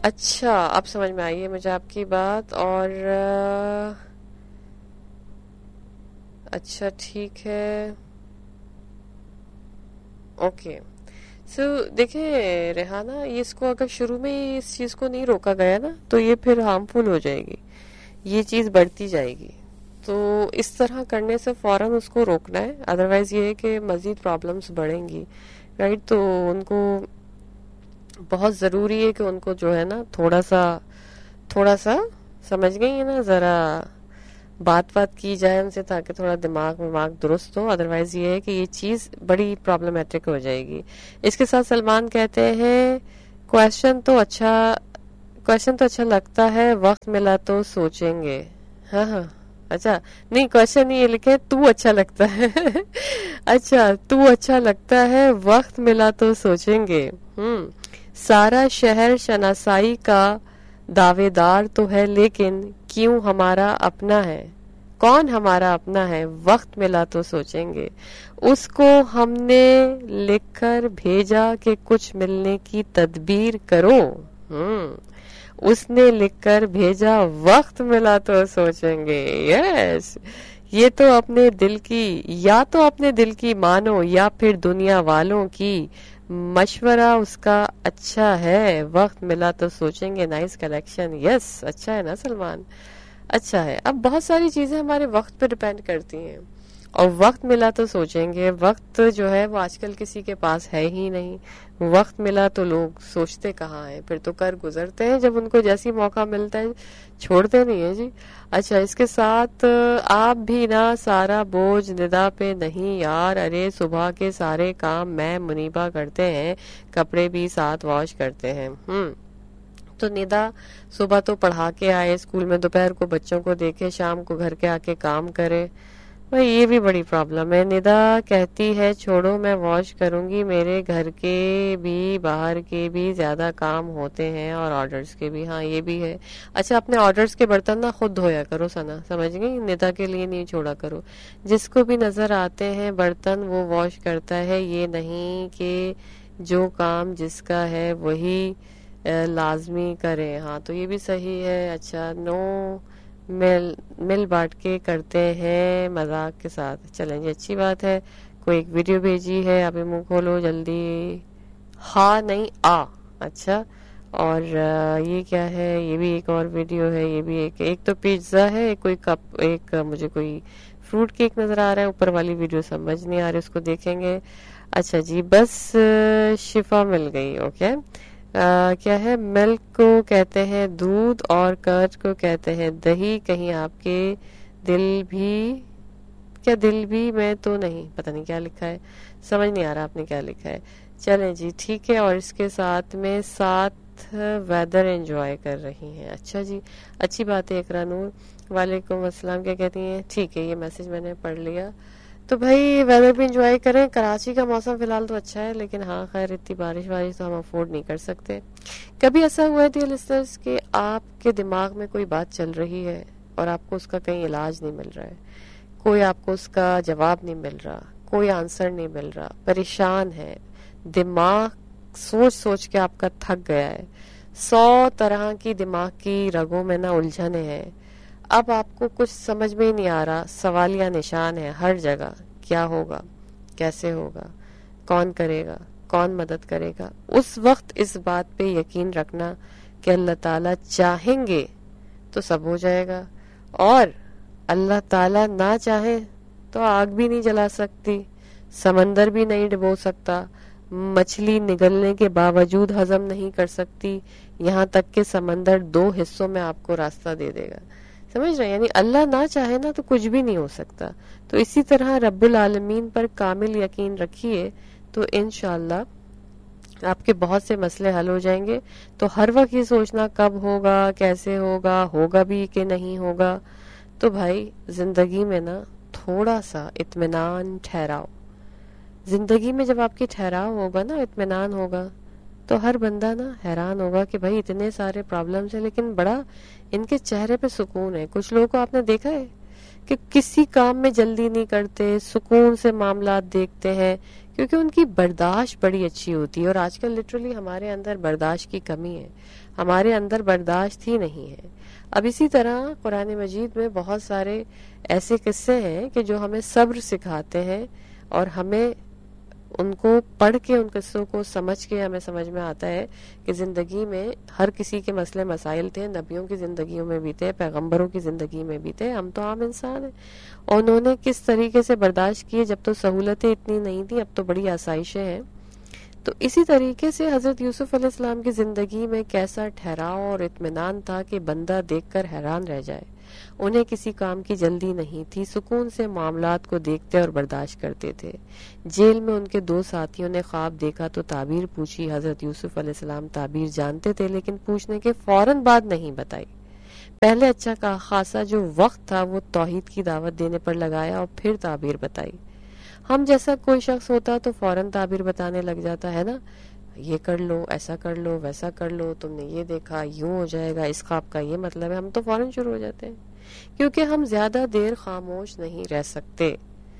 اچھا اب سمجھ میں آئی ہے مجھے آپ کی بات. اور اچھا ٹھیک ہے. اوکے سو دیکھیں ریحانہ، یہ اس کو اگر شروع میں ہی اس چیز کو نہیں روکا گیا نا تو یہ پھر ہارمفل ہو جائے گی، یہ چیز بڑھتی جائے گی. تو اس طرح کرنے سے فوراً اس کو روکنا ہے، ادروائز یہ ہے کہ مزید پرابلمس بڑھیں گی. رائٹ، تو ان کو بہت ضروری ہے کہ ان کو جو ہے نا تھوڑا سا سمجھ گئی ہے نا، ذرا بات کی جائے ان سے تاکہ تھوڑا دماغ درست ہو. ادروائز یہ ہے کہ یہ چیز بڑی پرابلمیٹک ہو جائے گی. اس کے ساتھ سلمان کہتے ہیں کویشچن تو اچھا لگتا ہے، وقت ملا تو سوچیں گے. ہاں ہاں اچھا، نہیں کویشچن یہ لکھے تو اچھا لگتا ہے اچھا تو اچھا لگتا ہے، وقت ملا تو سوچیں گے. سارا شہر شناسائی کا دعوے دار تو ہے، لیکن کیوں ہمارا اپنا ہے، کون ہمارا اپنا ہے، وقت ملا تو سوچیں گے. اس کو ہم نے لکھ کر بھیجا کہ کچھ ملنے کی تدبیر کرو. اس نے لکھ کر بھیجا وقت ملا تو سوچیں گے. یس، یہ تو اپنے دل کی مانو یا پھر دنیا والوں کی، مشورہ اس کا اچھا ہے، وقت ملا تو سوچیں گے. Nice collection. یس اچھا ہے نا سلمان، اچھا ہے. اب بہت ساری چیزیں ہمارے وقت پہ ڈیپینڈ کرتی ہیں، اور وقت ملا تو سوچیں گے. وقت جو ہے وہ آج کل کسی کے پاس ہے ہی نہیں. وقت ملا تو لوگ سوچتے کہاں ہیں، پھر تو کر گزرتے ہیں جب ان کو جیسی موقع ملتا ہے، چھوڑتے نہیں ہیں جی. اچھا اس کے ساتھ آپ بھی نا سارا بوجھ ندا پہ نہیں یار، ارے صبح کے سارے کام میں منیبا کرتے ہیں، کپڑے بھی ساتھ واش کرتے ہیں. تو ندا صبح تو پڑھا کے آئے اسکول میں، دوپہر کو بچوں کو دیکھے، شام کو گھر کے آ کے کام کرے. بھائی یہ بھی بڑی پرابلم ہے. ندا کہتی ہے چھوڑو میں واش کروں گی، میرے گھر کے بھی باہر کے بھی زیادہ کام ہوتے ہیں اور آرڈرز کے بھی. ہاں یہ بھی ہے. اچھا اپنے آرڈرز کے برتن نہ خود دھویا کرو ثنا، سمجھ گئی، ندا کے لیے نہیں چھوڑا کرو. جس کو بھی نظر آتے ہیں برتن وہ واش کرتا ہے، یہ نہیں کہ جو کام جس کا ہے وہی لازمی کرے. ہاں تو یہ بھی صحیح ہے. اچھا نو مل بانٹ کے کرتے ہیں مذاق کے ساتھ. چلیں جی اچھی بات ہے. کوئی ایک ویڈیو بھیجی ہے، ابھی منہ کھولو جلدی. ہاں نہیں اچھا. اور یہ کیا ہے، یہ بھی ایک اور ویڈیو ہے. یہ بھی ایک تو پیزا ہے، کوئی کپ، ایک مجھے کوئی فروٹ کیک نظر آ رہا ہے. اوپر والی ویڈیو سمجھ نہیں آ رہی، اس کو دیکھیں گے. اچھا جی بس شفا مل گئی. اوکے کیا ہے، ملک کو کہتے ہیں دودھ اور کرد کو کہتے ہیں دہی. کہیں آپ کے دل بھی میں تو نہیں، پتہ نہیں کیا لکھا ہے، سمجھ نہیں آ رہا آپ نے کیا لکھا ہے. چلیں جی ٹھیک ہے. اور اس کے ساتھ میں ویدر انجوائے کر رہی ہیں. اچھا جی اچھی بات ہے. اقرا نور وعلیکم السلام، کیا کہتی ہیں؟ ٹھیک ہے یہ میسج میں نے پڑھ لیا. تو بھائی ویدر بھی انجوائے کریں. کراچی کا موسم فی الحال تو اچھا ہے، لیکن ہاں خیر اتنی بارش تو ہم افورڈ نہیں کر سکتے. کبھی ایسا ہوا ہے لسنرز کہ آپ کے دماغ میں کوئی بات چل رہی ہے اور آپ کو اس کا کہیں علاج نہیں مل رہا ہے، کوئی آپ کو اس کا جواب نہیں مل رہا، کوئی آنسر نہیں مل رہا، پریشان ہے، دماغ سوچ کے آپ کا تھک گیا ہے، 100 طرح کی دماغ کی رگوں میں نہ الجھنے ہیں. اب آپ کو کچھ سمجھ میں ہی نہیں آ رہا، سوالیہ نشان ہے ہر جگہ. کیا ہوگا، کیسے ہوگا، کون کرے گا، کون مدد کرے گا؟ اس وقت اس بات پہ یقین رکھنا کہ اللہ تعالیٰ چاہیں گے تو سب ہو جائے گا، اور اللہ تعالیٰ نہ چاہے تو آگ بھی نہیں جلا سکتی، سمندر بھی نہیں ڈبو سکتا، مچھلی نگلنے کے باوجود ہضم نہیں کر سکتی، یہاں تک کہ سمندر 2 حصوں میں آپ کو راستہ دے دے گا. سمجھ رہے ہیں؟ یعنی اللہ نہ چاہے نا تو کچھ بھی نہیں ہو سکتا. تو اسی طرح رب العالمین پر کامل یقین رکھیے تو انشاءاللہ آپ کے بہت سے مسئلے حل ہو جائیں گے. تو ہر وقت یہ سوچنا کب ہوگا، کیسے ہوگا بھی کہ نہیں ہوگا. تو بھائی زندگی میں نا تھوڑا سا اطمینان، ٹھہراؤ. زندگی میں جب آپ کی ٹھہراؤ ہوگا نا، اطمینان ہوگا، تو ہر بندہ نا حیران ہوگا کہ بھائی اتنے سارے پرابلمز ہیں لیکن بڑا ان کے چہرے پہ سکون ہے. کچھ لوگوں کو آپ نے دیکھا ہے کہ کسی کام میں جلدی نہیں کرتے، سکون سے معاملات دیکھتے ہیں، کیونکہ ان کی برداشت بڑی اچھی ہوتی ہے. اور آج کل لٹرلی ہمارے اندر برداشت کی کمی ہے, ہمارے اندر برداشت ہی نہیں ہے. اب اسی طرح قرآن مجید میں بہت سارے ایسے قصے ہیں کہ جو ہمیں صبر سکھاتے ہیں, اور ہمیں ان کو پڑھ کے ان قصوں کو سمجھ کے ہمیں سمجھ میں آتا ہے کہ زندگی میں ہر کسی کے مسئلے مسائل تھے, نبیوں کی زندگیوں میں بھی تھے, پیغمبروں کی زندگی میں بھی تھے, ہم تو عام انسان ہیں, اور انہوں نے کس طریقے سے برداشت کیے. جب تو سہولتیں اتنی نہیں تھیں, اب تو بڑی آسائشیں ہیں. تو اسی طریقے سے حضرت یوسف علیہ السلام کی زندگی میں کیسا ٹھہراؤ اور اطمینان تھا کہ بندہ دیکھ کر حیران رہ جائے. انہیں کسی کام کی جلدی نہیں تھی, سکون سے معاملات کو دیکھتے اور برداشت کرتے تھے. جیل میں ان کے 2 ساتھیوں نے خواب دیکھا تو تعبیر پوچھی. حضرت یوسف علیہ السلام تعبیر جانتے تھے لیکن پوچھنے کے فوراً بعد نہیں بتائی. پہلے اچھا خاصا جو وقت تھا وہ توحید کی دعوت دینے پر لگایا اور پھر تعبیر بتائی. ہم جیسا کوئی شخص ہوتا تو فوراً تعبیر بتانے لگ جاتا ہے نا, یہ کر لو, ایسا کر لو, ویسا کر لو, تم نے یہ دیکھا, یوں ہو جائے گا, اس خواب کا یہ مطلب ہے. ہم تو فوراً شروع ہو جاتے ہیں کیونکہ ہم زیادہ دیر خاموش نہیں رہ سکتے.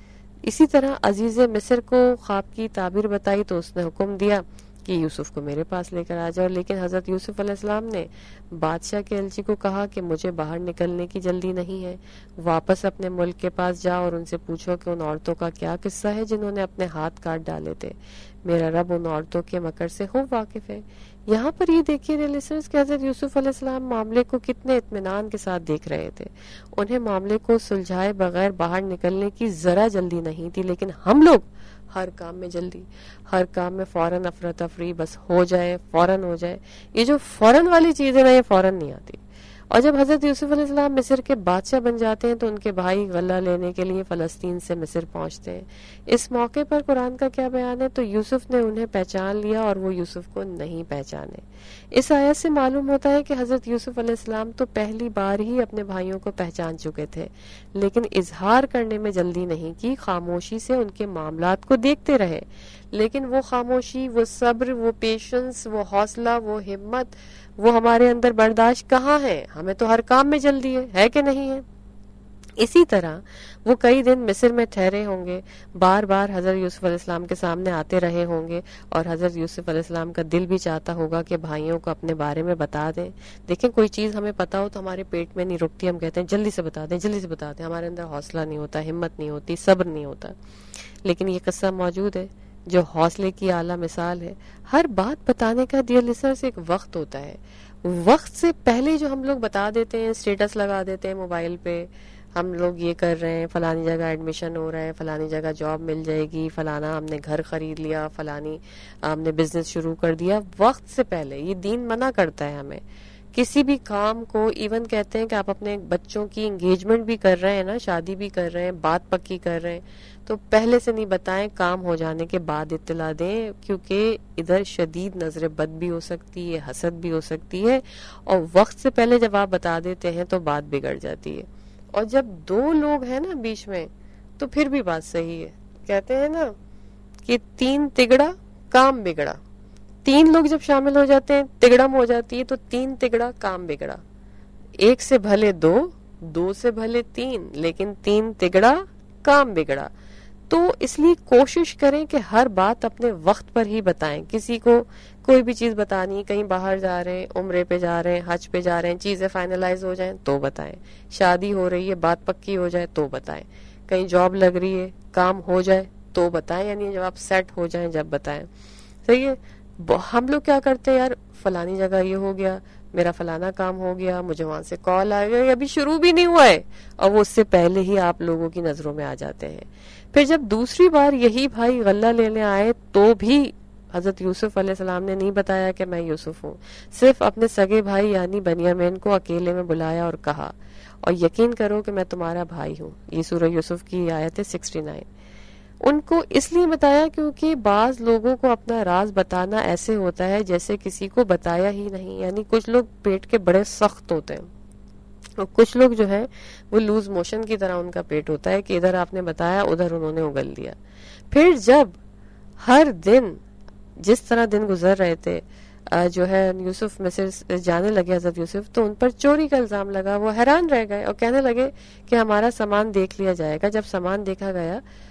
اسی طرح عزیز مصر کو خواب کی تعبیر بتائی تو اس نے حکم دیا کہ یوسف کو میرے پاس لے کر آ جاؤ, لیکن حضرت یوسف علیہ السلام نے بادشاہ کے ایلچی کو کہا کہ مجھے باہر نکلنے کی جلدی نہیں ہے, واپس اپنے ملک کے پاس جاؤ اور ان سے پوچھو کہ ان عورتوں کا کیا قصہ ہے جنہوں نے اپنے ہاتھ کاٹ ڈالے تھے. میرا رب ان عورتوں کے مکر سے خوب واقف ہے. یہاں پر یہ دیکھیے ریلیسنس کہ حضرت یوسف علیہ السلام معاملے کو کتنے اطمینان کے ساتھ دیکھ رہے تھے. انہیں معاملے کو سلجھائے بغیر باہر نکلنے کی ذرا جلدی نہیں تھی, لیکن ہم لوگ ہر کام میں جلدی, ہر کام میں فوراً افراتفری, بس ہو جائے فوراً ہو جائے. یہ جو فوراً والی چیز ہے نا, یہ فوراً نہیں آتی. اور جب حضرت یوسف علیہ السلام مصر کے بادشاہ بن جاتے ہیں تو ان کے بھائی غلہ لینے کے لیے فلسطین سے مصر پہنچتے ہیں. اس موقع پر قرآن کا کیا بیان ہے, تو یوسف نے انہیں پہچان لیا اور وہ یوسف کو نہیں پہچانے. اس آیت سے معلوم ہوتا ہے کہ حضرت یوسف علیہ السلام تو پہلی بار ہی اپنے بھائیوں کو پہچان چکے تھے, لیکن اظہار کرنے میں جلدی نہیں کی, خاموشی سے ان کے معاملات کو دیکھتے رہے. لیکن وہ خاموشی, وہ صبر, وہ پیشنس, وہ حوصلہ, وہ ہمت, وہ ہمارے اندر برداشت کہاں ہے؟ ہمیں تو ہر کام میں جلدی ہے کہ نہیں ہے؟ اسی طرح وہ کئی دن مصر میں ٹھہرے ہوں گے, بار بار حضرت یوسف علیہ السلام کے سامنے آتے رہے ہوں گے, اور حضرت یوسف علیہ السلام کا دل بھی چاہتا ہوگا کہ بھائیوں کو اپنے بارے میں بتا دیں. دیکھیں کوئی چیز ہمیں پتا ہو تو ہمارے پیٹ میں نہیں رکتی, ہم کہتے ہیں جلدی سے بتا دیں, جلدی سے بتا دیں. ہمارے اندر حوصلہ نہیں ہوتا, ہمت نہیں ہوتی, صبر نہیں ہوتا. لیکن یہ قصہ موجود ہے جو حوصلے کی اعلیٰ مثال ہے. ہر بات بتانے کا ڈیئر لسنرز ایک وقت ہوتا ہے. وقت سے پہلے جو ہم لوگ بتا دیتے ہیں, اسٹیٹس لگا دیتے ہیں موبائل پہ, ہم لوگ یہ کر رہے ہیں, فلانی جگہ ایڈمیشن ہو رہا ہے, فلانی جگہ جاب مل جائے گی, فلانا ہم نے گھر خرید لیا, فلانی ہم نے بزنس شروع کر دیا. وقت سے پہلے یہ دین منع کرتا ہے ہمیں کسی بھی کام کو. ایون کہتے ہیں کہ آپ اپنے بچوں کی انگیجمنٹ بھی کر رہے ہیں نا, شادی بھی کر رہے ہیں, بات پکی کر رہے ہیں, تو پہلے سے نہیں بتائیں, کام ہو جانے کے بعد اطلاع دیں, کیونکہ ادھر شدید نظر بد بھی ہو سکتی ہے, حسد بھی ہو سکتی ہے, اور وقت سے پہلے جب آپ بتا دیتے ہیں تو بات بگڑ جاتی ہے. اور جب 2 لوگ ہیں نا بیچ میں تو پھر بھی بات صحیح ہے. کہتے ہیں نا کہ 3 تگڑا کام بگڑا. 3 لوگ جب شامل ہو جاتے ہیں, تگڑم ہو جاتی ہے, تو 3 تگڑا کام بگڑا. 1 سے بھلے 2, 2 سے بھلے 3, لیکن 3 تگڑا کام بگڑا. تو اس لیے کوشش کریں کہ ہر بات اپنے وقت پر ہی بتائیں. کسی کو کوئی بھی چیز بتانی, کہیں باہر جا رہے ہیں, عمرے پہ جا رہے ہیں, حج پہ جا رہے ہیں, چیزیں فائنلائز ہو جائیں تو بتائیں. شادی ہو رہی ہے, بات پکی ہو جائے تو بتائیں. کہیں جاب لگ رہی ہے, کام ہو جائے تو بتائیں, یعنی جب آپ سیٹ ہو جائیں جب بتائیں. صحیح ہے. ہم لوگ کیا کرتے ہیں یار, فلانی جگہ یہ ہو گیا, میرا فلانا کام ہو گیا, مجھے وہاں سے کال آ گیا, ابھی شروع بھی نہیں ہوا ہے, اور وہ اس سے پہلے ہی آپ لوگوں کی نظروں میں آ جاتے ہیں. پھر جب دوسری بار یہی بھائی غلہ لینے آئے تو بھی حضرت یوسف علیہ السلام نے نہیں بتایا کہ میں یوسف ہوں, صرف اپنے سگے بھائی یعنی بنیامین کو اکیلے میں بلایا اور کہا, اور یقین کرو کہ میں تمہارا بھائی ہوں. یہ سورہ یوسف کی آیت ہے 69. ان کو اس لیے بتایا کیونکہ بعض لوگوں کو اپنا راز بتانا ایسے ہوتا ہے جیسے کسی کو بتایا ہی نہیں. یعنی کچھ لوگ پیٹ کے بڑے سخت ہوتے ہیں, اور کچھ لوگ جو ہے وہ لوز موشن کی طرح ان کا پیٹ ہوتا ہے کہ ادھر آپ نے بتایا, ادھر انہوں نے اگل دیا. پھر جب ہر دن جس طرح دن گزر رہے تھے, جو ہے یوسف مصر جانے لگے حضرت یوسف, تو ان پر چوری کا الزام لگا. وہ حیران رہ گئے اور کہنے لگے کہ ہمارا سامان دیکھ لیا جائے گا. جب سامان دیکھا گیا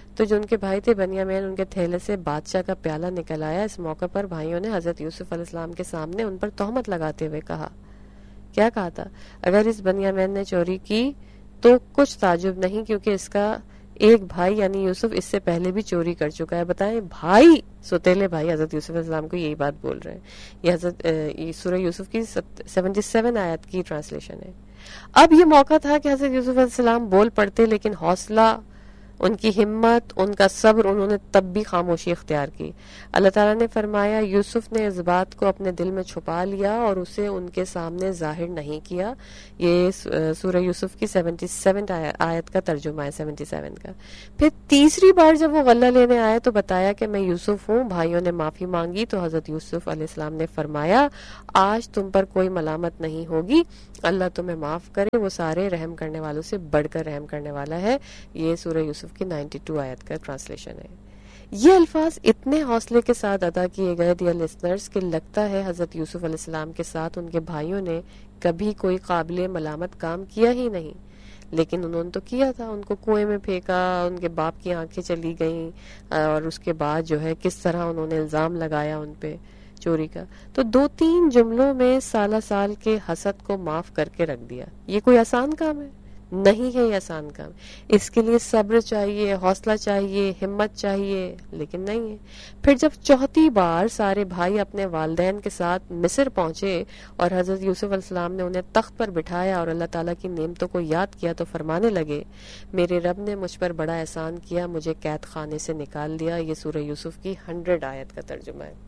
تو جو ان کے بھائی تھے بنیامین، ان کے تھیلے سے بادشاہ کا پیالہ نکل آیا. اس موقع پر بھائیوں نے حضرت یوسف علیہ السلام کے سامنے ان پر تہمت لگاتے ہوئے کہا. کیا کہا تھا؟ اگر اس بنیامین نے چوری کی تو کچھ تعجب نہیں، کیونکہ اس کا ایک بھائی یعنی یوسف اس سے پہلے بھی چوری کر چکا ہے. بتائیں، بھائی، سوتیلے بھائی حضرت یوسف علیہ السلام کو یہی بات بول رہے ہیں. یہ حضرت سورہ یوسف کی 77 آیت کی ٹرانسلیشن ہے. اب یہ موقع تھا کہ حضرت یوسف علیہ السلام بول پڑتے، لیکن حوصلہ، ان کی ہمت، ان کا صبر، انہوں نے تب بھی خاموشی اختیار کی. اللہ تعالیٰ نے فرمایا، یوسف نے اس بات کو اپنے دل میں چھپا لیا اور اسے ان کے سامنے ظاہر نہیں کیا. یہ سورہ یوسف کی 77 آیت کا ترجمہ ہے، 77 کا. پھر تیسری بار جب وہ غلہ لینے آئے تو بتایا کہ میں یوسف ہوں. بھائیوں نے معافی مانگی تو حضرت یوسف علیہ السلام نے فرمایا، آج تم پر کوئی ملامت نہیں ہوگی، اللہ تمہیں معاف کرے، وہ سارے رحم کرنے والوں سے بڑھ کر رحم کرنے والا ہے. یہ سورہ یوسف کی 92 آیت کا ٹرانسلیشن ہے. یہ الفاظ اتنے حوصلے کے ساتھ ادا کیے گئے ڈیئر لسنرز کہ لگتا ہے حضرت یوسف علیہ السلام کے ساتھ ان کے بھائیوں نے کبھی کوئی قابل ملامت کام کیا ہی نہیں، لیکن انہوں نے تو کیا تھا. ان کو کنویں میں پھینکا، ان کے باپ کی آنکھیں چلی گئیں، اور اس کے بعد جو ہے کس طرح انہوں نے الزام لگایا ان پہ چوری کا. تو 2-3 جملوں میں سالہ سال کے حسد کو معاف کر کے رکھ دیا. یہ کوئی آسان کام ہے؟ نہیں ہے یہ آسان کام. اس کے لیے صبر چاہیے، حوصلہ چاہیے، ہمت چاہیے، لیکن نہیں ہے. پھر جب چوتھی بار سارے بھائی اپنے والدین کے ساتھ مصر پہنچے اور حضرت یوسف علیہ السلام نے انہیں تخت پر بٹھایا اور اللہ تعالیٰ کی نعمتوں کو یاد کیا تو فرمانے لگے، میرے رب نے مجھ پر بڑا احسان کیا، مجھے قید خانے سے نکال دیا. یہ سورہ یوسف کی 100 آیت کا ترجمہ ہے.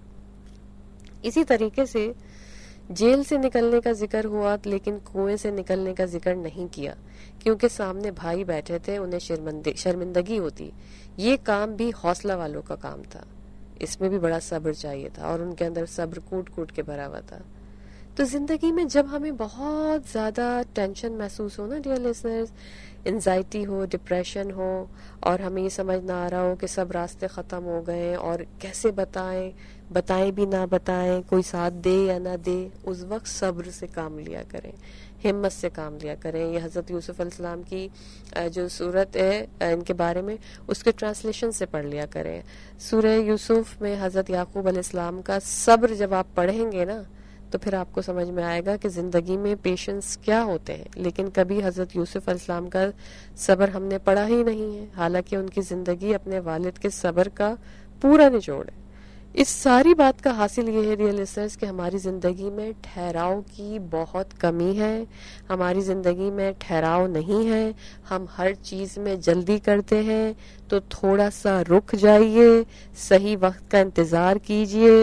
اسی طریقے سے جیل سے نکلنے کا ذکر ہوا، لیکن کنویں سے نکلنے کا ذکر نہیں کیا، کیونکہ سامنے بھائی بیٹھے تھے، انہیں شرمندگی ہوتی. یہ کام بھی حوصلہ والوں کا کام تھا، اس میں بھی بڑا صبر چاہیے تھا، اور ان کے اندر صبر کوٹ کوٹ کے بھرا ہوا تھا. تو زندگی میں جب ہمیں بہت زیادہ ٹینشن محسوس ہو نا ڈیئر لسنرز، انزائٹی ہو، ڈپریشن ہو، اور ہمیں یہ سمجھ نہ آ رہا ہو کہ سب راستے ختم ہو گئے اور کیسے بتائیں بھی نہ بتائیں، کوئی ساتھ دے یا نہ دے، اس وقت صبر سے کام لیا کریں، ہمت سے کام لیا کریں. یہ حضرت یوسف علیہ السلام کی جو صورت ہے ان کے بارے میں، اس کے ٹرانسلیشن سے پڑھ لیا کریں. سورہ یوسف میں حضرت یعقوب علیہ السلام کا صبر جب آپ پڑھیں گے نا تو پھر آپ کو سمجھ میں آئے گا کہ زندگی میں پیشنس کیا ہوتے ہیں. لیکن کبھی حضرت یوسف علیہ السلام کا صبر ہم نے پڑھا ہی نہیں ہے، حالانکہ ان کی زندگی اپنے والد کے صبر کا پورا نچوڑ ہے. اس ساری بات کا حاصل یہ ہے ڈیئر لسنرز کہ ہماری زندگی میں ٹھہراؤ کی بہت کمی ہے. ہماری زندگی میں ٹھہراؤ نہیں ہے، ہم ہر چیز میں جلدی کرتے ہیں. تو تھوڑا سا رک جائیے، صحیح وقت کا انتظار کیجئے،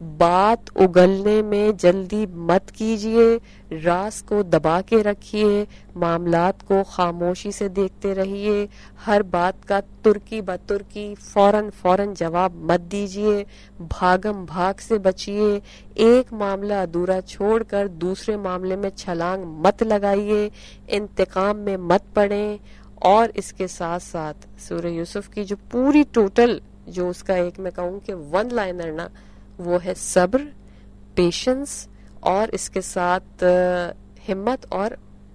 بات اگلنے میں جلدی مت کیجئے، راز کو دبا کے رکھیے، معاملات کو خاموشی سے دیکھتے رہیے، ہر بات کا ترکی بترکی فوراً جواب مت دیجئے، بھاگم بھاگ سے بچیے، ایک معاملہ ادھورا چھوڑ کر دوسرے معاملے میں چھلانگ مت لگائیے، انتقام میں مت پڑیں. اور اس کے ساتھ ساتھ سورہ یوسف کی جو پوری ٹوٹل، جو اس کا ایک میں کہوں کہ 1 لائنر نا، وہ ہے صبر، پیشنس، اور اس کے ساتھ ہمت. اور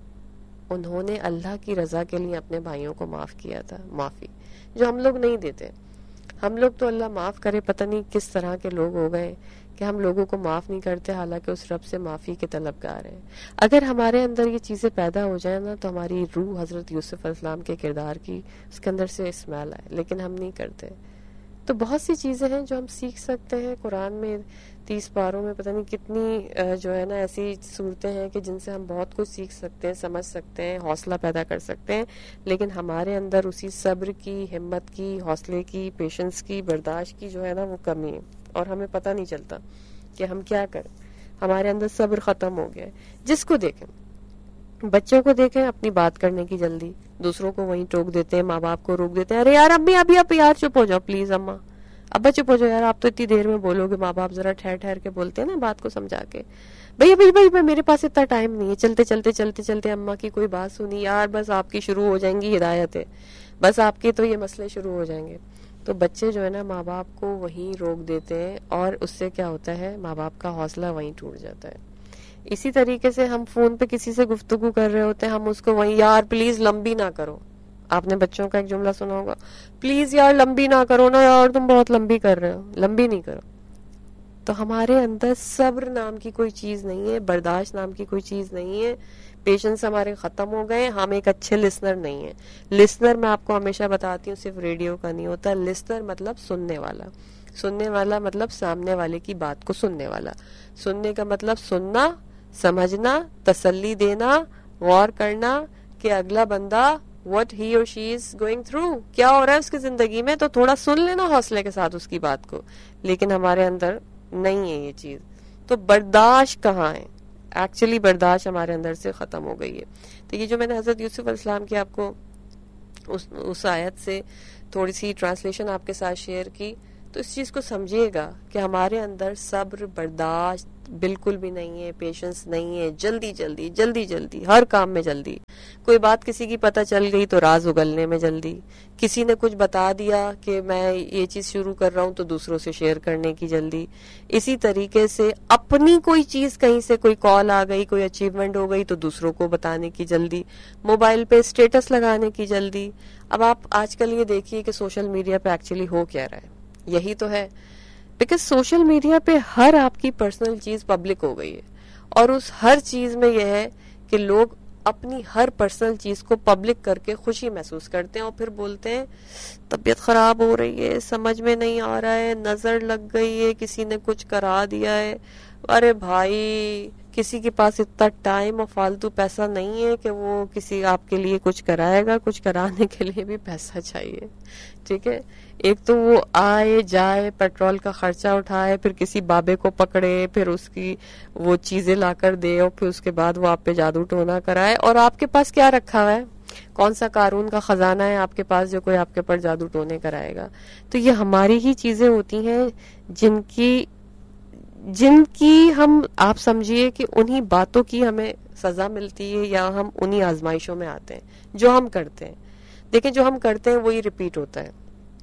انہوں نے اللہ کی رضا کے لیے اپنے بھائیوں کو معاف کیا تھا، معافی جو ہم لوگ نہیں دیتے. ہم لوگ تو اللہ معاف کرے پتہ نہیں کس طرح کے لوگ ہو گئے کہ ہم لوگوں کو معاف نہیں کرتے، حالانکہ اس رب سے معافی کے طلبگار ہیں. اگر ہمارے اندر یہ چیزیں پیدا ہو جائیں نا تو ہماری روح حضرت یوسف علیہ السلام کے کردار کی، اس کے اندر سے اسمیل آئے، لیکن ہم نہیں کرتے. تو بہت سی چیزیں ہیں جو ہم سیکھ سکتے ہیں. قرآن میں 30 پاروں میں پتہ نہیں کتنی جو ہے نا ایسی صورتیں ہیں کہ جن سے ہم بہت کچھ سیکھ سکتے ہیں، سمجھ سکتے ہیں، حوصلہ پیدا کر سکتے ہیں. لیکن ہمارے اندر اسی صبر کی، ہمت کی، حوصلے کی، پیشنس کی، برداشت کی جو ہے نا وہ کمی ہے، اور ہمیں پتہ نہیں چلتا کہ ہم کیا کریں. ہمارے اندر صبر ختم ہو گیا ہے. جس کو دیکھیں، بچوں کو دیکھیں، اپنی بات کرنے کی جلدی، دوسروں کو وہیں ٹوک دیتے ہیں، ماں باپ کو روک دیتے ہیں، ارے یار امی ابھی آپ یار چپ ہو جاؤ پلیز، اماں ابا چپ ہو جاؤ یار، آپ تو اتنی دیر میں بولو گے. ماں باپ ذرا ٹھہر ٹھہر کے بولتے ہیں نا بات کو سمجھا کے، بھئی میرے پاس اتنا ٹائم نہیں ہے، چلتے اماں کی کوئی بات سنی یار، بس آپ کی شروع ہو جائیں گی ہدایت ہے، بس آپ کے تو یہ مسئلے شروع ہو جائیں گے. تو بچے جو ہے نا ماں باپ کو وہیں روک دیتے ہیں، اور اس سے کیا ہوتا ہے، ماں باپ کا حوصلہ وہیں ٹوٹ جاتا ہے. اسی طریقے سے ہم فون پہ کسی سے گفتگو کر رہے ہوتے ہیں، ہم اس کو وہیں یار پلیز لمبی نہ کرو، آپ نے بچوں کا ایک جملہ سنا ہوگا, پلیز یار لمبی نہ کرو نا یار, تم بہت لمبی کر رہے ہو, لمبی نہیں کرو. تو ہمارے اندر صبر نام کی کوئی چیز نہیں ہے, برداشت نام کی کوئی چیز نہیں ہے, پیشنس ہمارے ختم ہو گئے, ہم ایک اچھے لسنر نہیں ہیں. لسنر میں آپ کو ہمیشہ بتاتی ہوں صرف ریڈیو کا نہیں ہوتا, لسنر مطلب سننے والا, سننے والا مطلب سامنے والے کی بات کو سننے والا. سننے کا مطلب سننا, سمجھنا, تسلی دینا, غور کرنا کہ اگلا بندہ what he or she is going through, کیا ہو رہا ہے اس کی زندگی میں, تو تھوڑا سن لینا حوصلے کے ساتھ اس کی بات کو. لیکن ہمارے اندر نہیں ہے یہ چیز. تو برداشت کہاں ہے؟ ایکچولی برداشت ہمارے اندر سے ختم ہو گئی ہے. تو یہ جو میں نے حضرت یوسف علیہ السلام کی آپ کو اس آیت سے تھوڑی سی ٹرانسلیشن آپ کے ساتھ شیئر کی, تو اس چیز کو سمجھیے گا کہ ہمارے اندر صبر برداشت بالکل بھی نہیں ہے, پیشنس نہیں ہے, جلدی جلدی جلدی جلدی ہر کام میں جلدی. کوئی بات کسی کی پتہ چل گئی تو راز اگلنے میں جلدی, کسی نے کچھ بتا دیا کہ میں یہ چیز شروع کر رہا ہوں تو دوسروں سے شیئر کرنے کی جلدی. اسی طریقے سے اپنی کوئی چیز کہیں سے کوئی کال آ گئی, کوئی اچیومنٹ ہو گئی تو دوسروں کو بتانے کی جلدی, موبائل پہ اسٹیٹس لگانے کی جلدی. اب آپ آج کل یہ دیکھیے کہ سوشل میڈیا پہ ایکچولی ہو کیا رہا ہے, یہی تو ہے. بیکاز سوشل میڈیا پہ ہر آپ کی پرسنل چیز پبلک ہو گئی ہے, اور اس ہر چیز میں یہ ہے کہ لوگ اپنی ہر پرسنل چیز کو پبلک کر کے خوشی محسوس کرتے ہیں, اور پھر بولتے ہیں طبیعت خراب ہو رہی ہے, سمجھ میں نہیں آ رہا ہے, نظر لگ گئی ہے, کسی نے کچھ کرا دیا ہے. ارے بھائی, کسی کے پاس اتنا ٹائم اور فالتو پیسہ نہیں ہے کہ وہ کسی آپ کے لیے کچھ کرائے گا, کچھ کرانے کے لیے بھی پیسہ چاہیے. ٹھیک ہے, ایک تو وہ آئے جائے, پیٹرول کا خرچہ اٹھائے, پھر کسی بابے کو پکڑے, پھر اس کی وہ چیزیں لا کر دے, اور پھر اس کے بعد وہ آپ پہ جادو ٹونا کرائے. اور آپ کے پاس کیا رکھا ہوا ہے, کون سا قارون کا خزانہ ہے آپ کے پاس جو کوئی آپ کے پر جادو ٹونے کرائے گا. تو یہ ہماری ہی چیزیں ہوتی ہیں جن کی ہم, آپ سمجھیے کہ انہی باتوں کی ہمیں سزا ملتی ہے, یا ہم انہی آزمائشوں میں آتے ہیں جو ہم کرتے ہیں. دیکھیں جو ہم کرتے ہیں وہی ریپیٹ ہوتا ہے.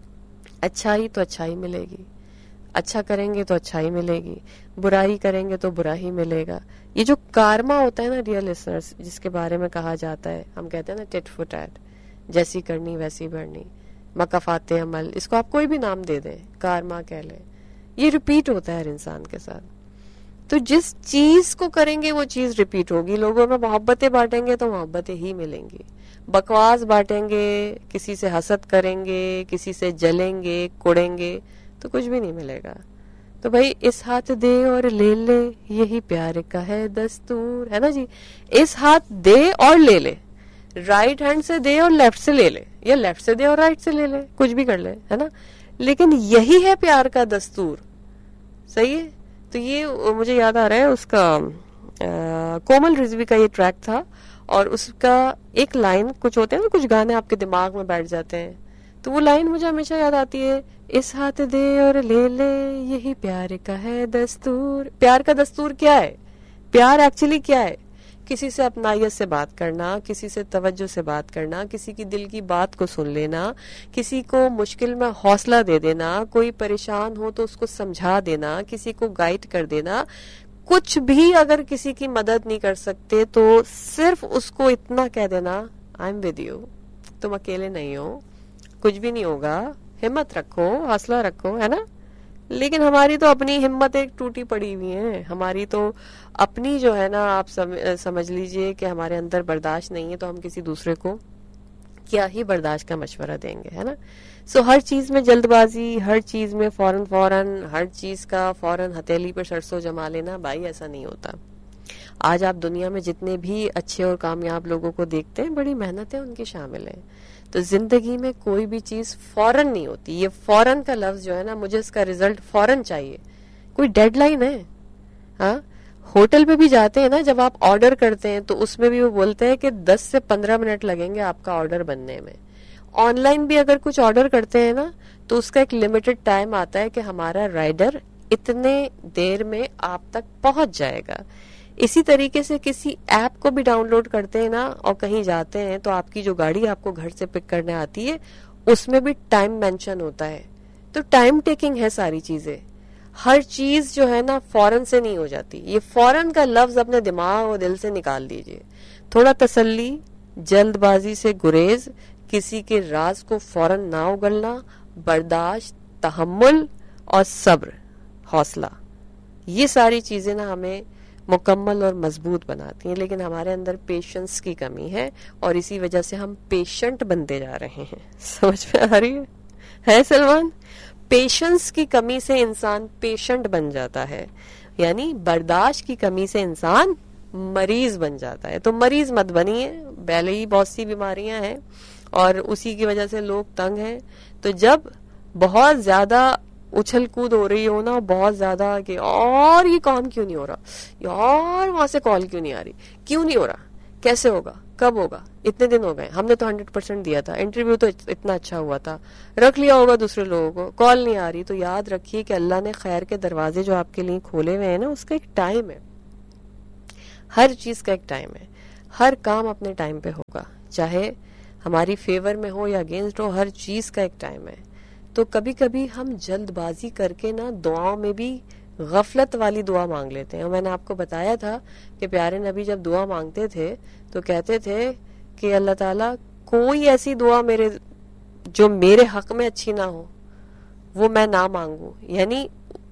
اچھائی تو اچھائی ملے گی, اچھا کریں گے تو اچھائی ملے گی, برائی کریں گے تو برا ہی ملے گا. یہ جو کارما ہوتا ہے نا ڈیئر لسنرز, جس کے بارے میں کہا جاتا ہے, ہم کہتے ہیں نا ٹٹ فور ٹیٹ, جیسی کرنی ویسی بھرنی, مکافات عمل, اس کو آپ کوئی بھی نام دے دیں, کارما کہہ لیں. یہ ریپیٹ ہوتا ہے ہر انسان کے ساتھ. تو جس چیز کو کریں گے وہ چیز ریپیٹ ہوگی. لوگوں میں محبتیں بانٹیں گے تو محبتیں ہی ملیں گی, بکواس بانٹیں گے, کسی سے حسد کریں گے, کسی سے جلیں گے, کوڑیں گے, تو کچھ بھی نہیں ملے گا. تو بھائی اس ہاتھ دے اور لے لے, یہی پیار کا ہے دستور, ہے نا جی. اس ہاتھ دے اور لے لے, رائٹ ہینڈ سے دے اور لیفٹ سے لے لے, یا لیفٹ سے دے اور رائٹ سے لے لے, کچھ بھی کر لے, ہے نا. لیکن یہی ہے پیار کا دستور. صحیح ہے. تو یہ مجھے یاد آ رہا ہے اس کا کومل رضوی کا یہ ٹریک تھا, اور اس کا ایک لائن, کچھ ہوتے ہیں نا کچھ گانے آپ کے دماغ میں بیٹھ جاتے ہیں, تو وہ لائن مجھے ہمیشہ یاد آتی ہے, اس ہاتھ دے اور لے لے, یہی پیار کا ہے دستور. پیار کا دستور کیا ہے؟ پیار ایکچولی کیا ہے؟ کسی سے اپنائیت سے بات کرنا, کسی سے توجہ سے بات کرنا, کسی کی دل کی بات کو سن لینا, کسی کو مشکل میں حوصلہ دے دینا, کوئی پریشان ہو تو اس کو سمجھا دینا, کسی کو گائیڈ کر دینا. کچھ بھی اگر کسی کی مدد نہیں کر سکتے تو صرف اس کو اتنا کہہ دینا, آئی ایم ود یو, تم اکیلے نہیں ہو, کچھ بھی نہیں ہوگا, ہمت رکھو, حوصلہ رکھو, ہے نا. لیکن ہماری تو اپنی ہمت ایک ٹوٹی پڑی ہوئی ہے, ہماری تو اپنی جو ہے نا, آپ سمجھ لیجئے کہ ہمارے اندر برداشت نہیں ہے, تو ہم کسی دوسرے کو کیا ہی برداشت کا مشورہ دیں گے, ہے نا. سو ہر چیز میں جلد بازی, ہر چیز میں فوراً ہر چیز کا فوراً ہتھیلی پہ سرسوں جما لینا, بھائی ایسا نہیں ہوتا. آج آپ دنیا میں جتنے بھی اچھے اور کامیاب لوگوں کو دیکھتے ہیں, بڑی محنتیں ان کی شامل ہیں. تو زندگی میں کوئی بھی چیز فوراً نہیں ہوتی. یہ فوراً کا لفظ جو ہے نا, مجھے اس کا رزلٹ فوراً چاہیے, کوئی ڈیڈ لائن ہے؟ ہاں, ہوٹل پہ بھی جاتے ہیں نا, جب آپ آرڈر کرتے ہیں تو اس میں بھی وہ بولتے ہیں کہ 10 سے 15 منٹ لگیں گے آپ کا آرڈر بننے میں. آن لائن بھی اگر کچھ آرڈر کرتے ہیں نا, تو اس کا ایک لمیٹڈ ٹائم آتا ہے کہ ہمارا رائڈر اتنے دیر میں آپ تک پہنچ جائے گا. اسی طریقے سے کسی ایپ کو بھی ڈاؤن لوڈ کرتے ہیں نا, اور کہیں جاتے ہیں تو آپ کی جو گاڑی آپ کو گھر سے پک کرنے آتی ہے, اس میں بھی ٹائم مینشن ہوتا ہے. تو ٹائم ٹیکنگ ہے ساری چیزیں. ہر چیز جو ہے نا فوراً سے نہیں ہو جاتی. یہ فوراً کا لفظ اپنے دماغ اور دل سے نکال دیجئے. تھوڑا تسلی, جلد بازی سے گریز, کسی کے راز کو فوراً نہ اگلنا، برداشت، تحمل اور صبر، حوصلہ، یہ ساری چیزیں نا ہمیں مکمل اور مضبوط بناتی ہیں. لیکن ہمارے اندر پیشنس کی کمی ہے اور اسی وجہ سے ہم پیشنٹ بنتے جا رہے ہیں. سمجھ میں آ رہی ہے سلمان؟ پیشنس کی کمی سے انسان پیشنٹ بن جاتا ہے، یعنی برداشت کی کمی سے انسان مریض بن جاتا ہے. تو مریض مت بنیے، پہلے ہی بہت سی بیماریاں ہیں اور اسی کی وجہ سے لوگ تنگ ہیں. تو جب بہت زیادہ اچھل کود ہو رہی ہو نا، بہت زیادہ کہ اور یہ کام کیوں نہیں ہو رہا، یار وہاں سے کال کیوں نہیں آ رہی، کیوں نہیں ہو رہا، کیسے ہوگا، کب ہوگا، اتنے دن ہو گئے، ہم نے تو 100% دیا تھا، انٹرویو تو اتنا اچھا ہوا تھا، رکھ لیا ہوگا دوسرے لوگوں کو، کال نہیں آ رہی. تو یاد رکھیے کہ اللہ نے خیر کے دروازے جو آپ کے لیے کھولے ہوئے ہیں نا، اس کا ایک ٹائم ہے. ہر چیز کا ایک ٹائم ہے. ہر کام اپنے ٹائم پہ ہوگا، چاہے ہماری فیور میں ہو یا اگینسٹ ہو، ہر چیز کا ایک ٹائم ہے. تو کبھی کبھی ہم جلد بازی کر کے نا دعاؤں میں بھی غفلت والی دعا مانگ لیتے ہیں. اور میں نے آپ کو بتایا تھا کہ پیارے نبی جب دعا مانگتے تھے تو کہتے تھے کہ اللہ تعالیٰ کوئی ایسی دعا جو میرے حق میں اچھی نہ ہو وہ میں نہ مانگوں. یعنی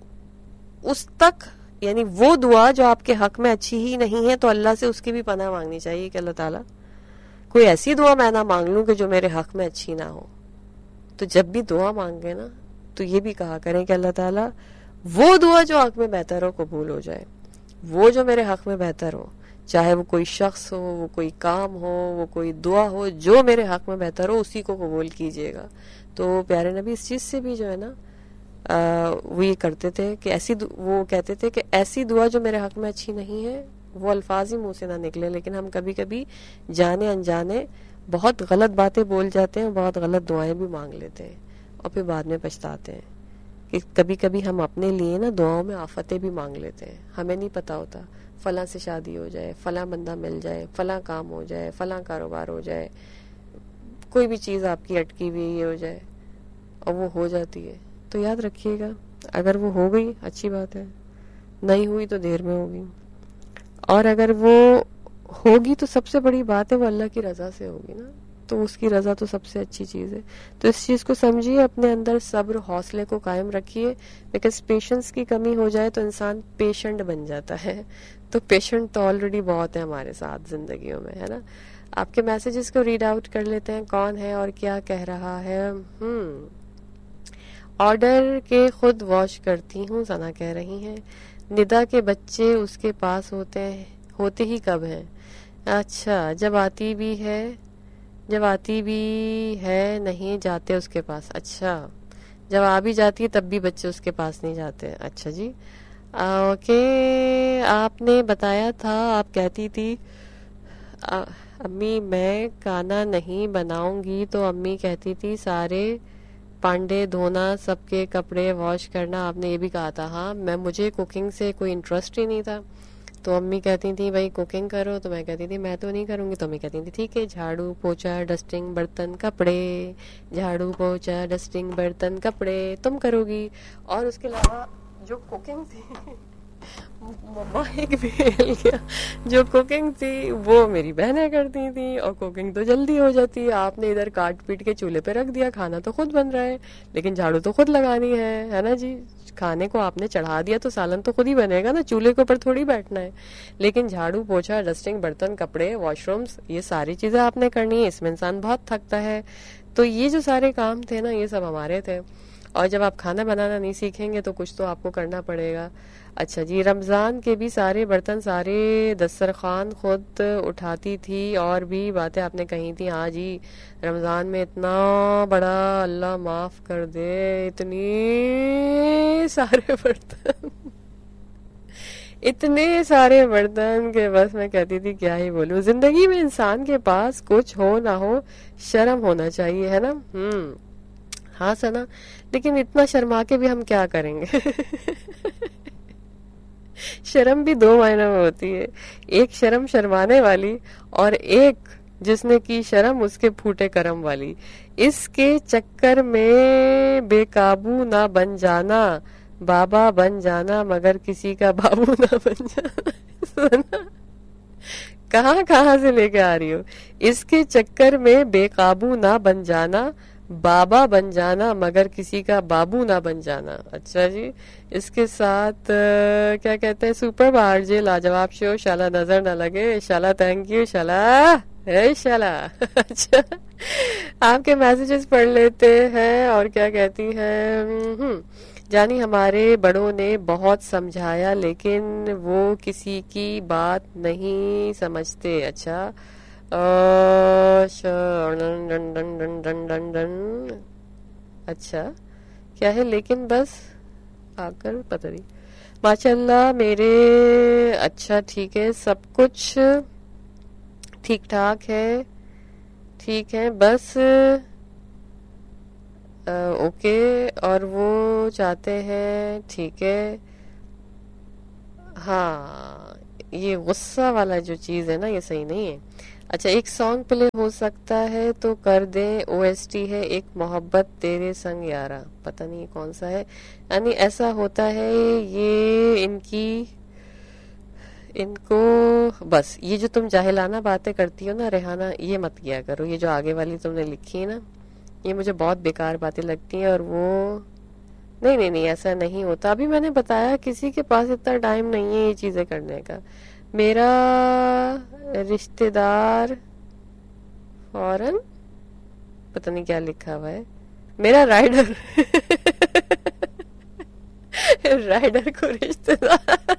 اس تک، یعنی وہ دعا جو آپ کے حق میں اچھی ہی نہیں ہے تو اللہ سے اس کی بھی پناہ مانگنی چاہیے کہ اللہ تعالیٰ کوئی ایسی دعا میں نہ مانگ لوں کہ جو میرے حق میں اچھی نہ ہو. تو جب بھی دعا مانگے نا تو یہ بھی کہا کریں کہ اللہ تعالیٰ وہ دعا جو حق میں بہتر ہو قبول ہو جائے، وہ جو میرے حق میں بہتر ہو، چاہے وہ کوئی شخص ہو، وہ کوئی کام ہو، وہ کوئی دعا ہو، جو میرے حق میں بہتر ہو اسی کو قبول کیجیے گا. تو پیارے نبی اس چیز سے بھی جو ہے نا وہ یہ کرتے تھے کہ وہ کہتے تھے کہ ایسی دعا جو میرے حق میں اچھی نہیں ہے وہ الفاظ ہی منہ سے نہ نکلے. لیکن ہم کبھی کبھی جانے انجانے بہت غلط باتیں بول جاتے ہیں، بہت غلط دعائیں بھی مانگ لیتے ہیں اور پھر بعد میں پچھتاتے ہیں. کہ کبھی کبھی ہم اپنے لیے نا دعاؤں میں آفتیں بھی مانگ لیتے ہیں، ہمیں نہیں پتا ہوتا فلاں سے شادی ہو جائے، فلاں بندہ مل جائے، فلاں کام ہو جائے، فلاں کاروبار ہو جائے، کوئی بھی چیز آپ کی اٹکی ہوئی یہ ہو جائے اور وہ ہو جاتی ہے. تو یاد رکھیے گا اگر وہ ہو گئی اچھی بات ہے، نہیں ہوئی تو دیر میں ہوگی، اور اگر وہ ہوگی تو سب سے بڑی بات ہے وہ اللہ کی رضا سے ہوگی نا، تو اس کی رضا تو سب سے اچھی چیز ہے. تو اس چیز کو سمجھیے، اپنے اندر صبر حوصلے کو قائم رکھیے، بیکاز پیشنس کی کمی ہو جائے تو انسان پیشنٹ بن جاتا ہے. تو پیشنٹ تو آلریڈی بہت ہے ہمارے ساتھ زندگیوں میں، ہے نا. آپ کے میسیجز کو ریڈ آؤٹ کر لیتے ہیں، کون ہے اور کیا کہہ رہا ہے. آرڈر کے خود واش کرتی ہوں، ثنا کہہ رہی ہیں. ندا کے بچے اس کے پاس ہوتے ہی کب ہیں؟ اچھا، جب آتی بھی ہے نہیں جاتے اس کے پاس. اچھا، جب آ بھی جاتی ہے تب بھی بچے اس کے پاس نہیں جاتے. اچھا جی، اوکے. آپ نے بتایا تھا، آپ کہتی تھی امی میں کھانا نہیں بناؤں گی، تو امی کہتی تھی سارے پانڈے دھونا، سب کے کپڑے واش کرنا. آپ نے یہ بھی کہا تھا. ہاں، مجھے کوکنگ سے کوئی انٹرسٹ ہی نہیں تھا، تو امی کہتی تھی بھائی کوکنگ کرو، تو میں کہتی تھی میں تو نہیں کروں گی. تو امی کہتی تھی ٹھیک ہے، جھاڑو پوچھا ڈسٹنگ برتن کپڑے، جھاڑو پوچھا ڈسٹنگ برتن کپڑے تم کرو گی. اور اس کے علاوہ جو کوکنگ تھی مما ایک بھیل گیا، جو کوکنگ تھی وہ میری بہنیں کرتی تھیں، اور کوکنگ تو جلدی ہو جاتی ہے. آپ نے ادھر کاٹ پیٹ کے چولہے پہ رکھ دیا، کھانا تو خود بن رہا ہے لیکن جھاڑو تو خود لگانی ہے نا جی. کھانے کو آپ نے چڑھا دیا تو سالن تو خود ہی بنے گا نا، چولہے کے اوپر تھوڑی بیٹھنا ہے. لیکن جھاڑو پوچھا ڈسٹنگ برتن کپڑے واش رومز، یہ ساری چیزیں آپ نے کرنی ہے، اس میں انسان بہت تھکتا ہے. تو یہ جو سارے کام تھے نا یہ سب ہمارے تھے. اور جب آپ کھانا بنانا نہیں سیکھیں گے تو کچھ تو آپ کو کرنا پڑے گا. اچھا جی، رمضان کے بھی سارے برتن سارے دسترخوان خود اٹھاتی تھی، اور بھی باتیں آپ نے کہی تھی. ہاں جی، رمضان میں اتنا بڑا، اللہ معاف کر دے، اتنے سارے برتن کہ بس میں کہتی تھی کیا ہی بولوں. زندگی میں انسان کے پاس کچھ ہو نہ ہو شرم ہونا چاہیے، ہے نا. ہاں سنا، لیکن اتنا شرما کے بھی ہم کیا کریں گے. شرم بھی دو معنی میں ہوتی ہے، ایک شرم شرمانے والی، اور ایک جس نے کی شرم اس کے پھوٹے کرم والی. اس کے چکر میں بے قابو نہ بن جانا، بابا بن جانا مگر کسی کا بابو نہ بن جانا. کہاں کہاں سے لے کے آ رہی ہو. اس کے چکر میں بے قابو نہ بن جانا, بابا بن جانا مگر کسی کا بابو نہ بن جانا. اچھا جی, اس کے ساتھ کیا کہتے ہیں, سپر بار جے لاجواب شو, شالا نظر نہ لگے, شالا تھینک یو, شالا ہے شالا. اچھا, آپ کے میسیجز پڑھ لیتے ہیں. اور کیا کہتی ہے, جانی ہمارے بڑوں نے بہت سمجھایا لیکن وہ کسی کی بات نہیں سمجھتے. اچھا, اچھا کیا ہے لیکن بس آ کر پتہ نہیں. ماشاء اللہ میرے, اچھا ٹھیک ہے, سب کچھ ٹھیک ٹھاک ہے, ٹھیک ہے بس اوکے. اور وہ چاہتے ہیں ٹھیک ہے. ہاں, یہ غصہ والا جو چیز ہے نا, یہ صحیح نہیں ہے. اچھا, ایک سانگ پلے ہو سکتا ہے تو کر دیں, او ایس ٹی ہے ایک محبت تیرے سنگ یارا. پتہ نہیں کون سا ہے. یعنی ایسا ہوتا ہے یہ ان کو بس یہ جو تم جاہلانہ باتیں کرتی ہو نا ریحانہ, یہ مت کیا کرو. یہ جو آگے والی تم نے لکھی ہے نا, یہ مجھے بہت بیکار باتیں لگتی ہیں. اور وہ نہیں ایسا نہیں ہوتا. ابھی میں نے بتایا کسی کے پاس اتنا ٹائم نہیں ہے یہ چیزیں کرنے کا. میرا رشتہ دار فورن, پتہ نہیں کیا لکھا ہوا ہے, میرا رائڈر رائڈر کو رشتہ دار,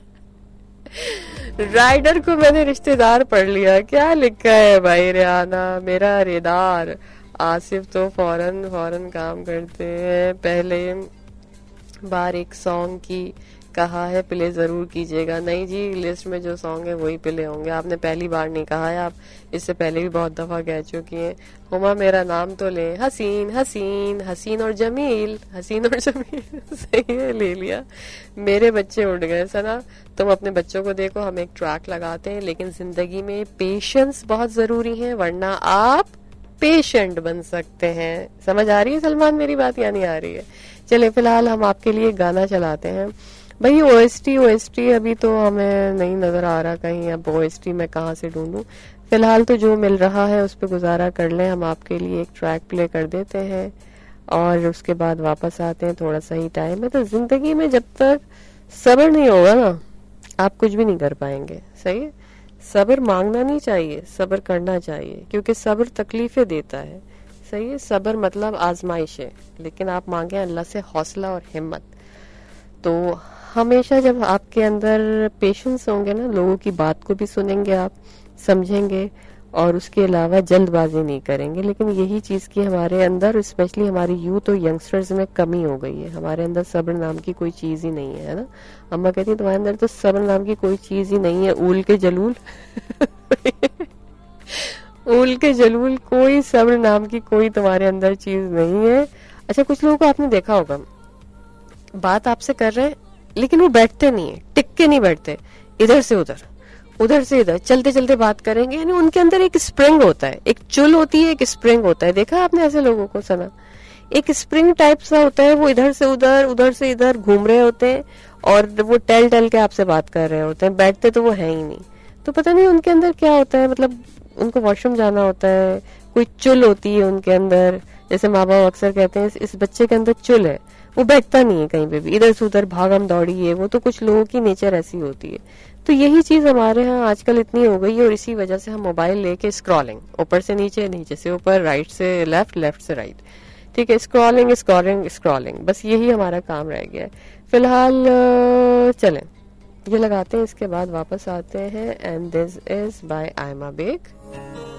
رائڈر کو میں نے رشتہ دار پڑھ لیا. کیا لکھا ہے بھائی ریحانہ, میرا ریدار. آصف تو فوراً کام کرتے ہیں. پہلے بار ایک سانگ کی کہا ہے پلے ضرور کیجیے گا. نہیں جی, لسٹ میں جو سانگ ہے وہی پلے ہوں گے. آپ نے پہلی بار نہیں کہا ہے, آپ اس سے پہلے بھی بہت دفعہ کہہ چکی ہیں. ہما میرا نام تو لیں, حسین اور جمیل, صحیح ہے, لے لیا. میرے بچے اٹھ گئے. سنا, تم اپنے بچوں کو دیکھو, ہم ایک ٹریک لگاتے ہیں. لیکن زندگی میں پیشنس بہت ضروری ہے, ورنہ آپ پیشنٹ بن سکتے ہیں. سمجھ آ رہی ہے سلمان میری بات یا نہیں آ رہی ہے؟ چلے فی الحال ہم آپ کے لیے گانا چلاتے ہیں. بھائی او ایس ٹی ابھی تو ہمیں نہیں نظر آ رہا کہیں. اب او ایس ٹی میں کہاں سے ڈھونڈوں؟ فی الحال تو جو مل رہا ہے اس پہ گزارا کر لیں. ہم آپ کے لیے ایک ٹریک پلے کر دیتے ہیں اور اس کے بعد واپس آتے ہیں. تھوڑا سا ہی ٹائم ہے. تو زندگی میں جب تک صبر نہیں ہوگا نا, آپ کچھ بھی نہیں کر پائیں گے. صحیح ہے, صبر مانگنا نہیں چاہیے, صبر کرنا چاہیے, کیونکہ صبر تکلیفیں دیتا ہے. صحیح ہے, صبر مطلب آزمائش ہے. لیکن آپ مانگیں اللہ سے حوصلہ اور ہمت. تو ہمیشہ جب آپ کے اندر پیشنس ہوں گے نا, لوگوں کی بات کو بھی سنیں گے, آپ سمجھیں گے, اور اس کے علاوہ جلد بازی نہیں کریں گے. لیکن یہی چیز کی ہمارے اندر, اسپیشلی ہماری یوتھ اور ینگسٹرز میں کمی ہو گئی ہے. ہمارے اندر صبر نام کی کوئی چیز ہی نہیں ہے نا. اماں کہتی ہیں تمہارے اندر تو صبر نام کی کوئی چیز ہی نہیں ہے. اول کے جلول اول کے جلول, کوئی صبر نام کی کوئی تمہارے اندر چیز نہیں ہے. اچھا, کچھ لوگوں کو آپ نے دیکھا ہوگا, بات آپ سے کر رہے ہیں لیکن وہ بیٹھتے نہیں ہیں, ٹک کے نہیں بیٹھتے, ادھر سے ادھر چلتے چلتے بات کریں گے. یعنی ان کے اندر ایک اسپرنگ ہوتا ہے, ایک چل ہوتی ہے, ایک اسپرنگ ہوتا ہے. دیکھا آپ نے ایسے لوگوں کو؟ سنا, ایک اسپرنگ ٹائپ سا ہوتا ہے, وہ ادھر سے ادھر گھوم رہے ہوتے ہیں اور وہ ٹل کے آپ سے بات کر رہے ہوتے ہیں. بیٹھتے تو وہ ہے ہی نہیں. تو پتہ نہیں ان کے اندر کیا ہوتا ہے, مطلب ان کو واش روم جانا ہوتا ہے, کوئی چل ہوتی ہے ان کے اندر. جیسے ماں باپ اکثر کہتے ہیں اس بچے کے اندر چل ہے, وہ بیٹھتا نہیں ہے کہیں پہ بھی, ادھر سے ادھر بھاگم دوڑی ہے. وہ تو کچھ لوگوں کی نیچر ایسی ہوتی ہے. تو یہی چیز ہمارے ہاں آج کل اتنی ہو گئی ہے, اور اسی وجہ سے ہم موبائل لے کے اسکرالنگ, اوپر سے نیچے, نیچے سے اوپر, رائٹ سے لیفٹ, لیفٹ سے رائٹ. ٹھیک ہے, اسکرالنگ, بس یہی ہمارا کام رہ گیا ہے فی الحال. چلیں یہ لگاتے ہیں, اس کے بعد واپس آتے ہیں. اینڈ دس از بائی آئمہ بیگ.